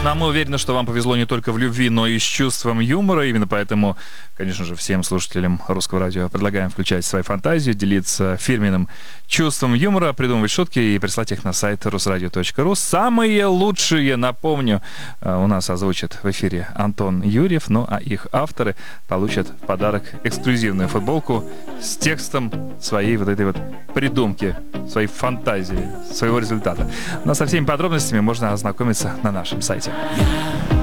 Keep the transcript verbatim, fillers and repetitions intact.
Но мы уверены, что вам повезло не только в любви, но и с чувством юмора. Именно поэтому, конечно же, всем слушателям Русского радио предлагаем включать свою фантазию, делиться фирменным чувством юмора, придумывать шутки и прислать их на сайт русрадио точка ру. Самые лучшие, напомню, у нас озвучит в эфире Антон Юрьев, ну а их авторы получат в подарок эксклюзивную футболку с текстом своей вот этой вот придумки, своей фантазии, своего результата. Но со всеми подробностями можно ознакомиться на нашем сайте.